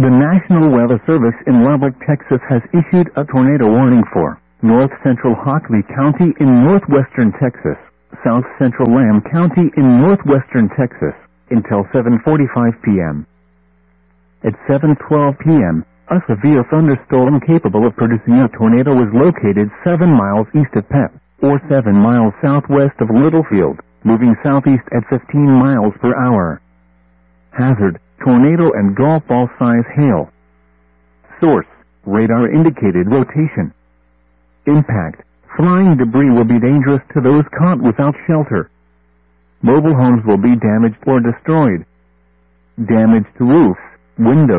The National Weather Service in Lubbock, Texas has issued a tornado warning for north central Hockley County in northwestern Texas, south central Lamb County in northwestern Texas, until 7:45 p.m. At 7:12 p.m., a severe thunderstorm capable of producing a tornado was located 7 miles east of Pep, or 7 miles southwest of Littlefield, moving southeast at 15 miles per hour. Hazard: tornado and golf ball size hail. Source: radar indicated rotation. Impact: flying debris will be dangerous to those caught without shelter. Mobile homes will be damaged or destroyed. Damage to roofs, windows,